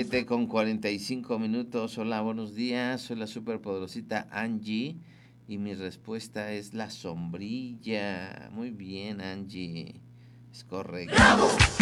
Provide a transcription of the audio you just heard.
7:45. Hola, buenos días. Soy la superpoderosita Angie y mi respuesta es la sombrilla. Muy bien, Angie. Es correcto.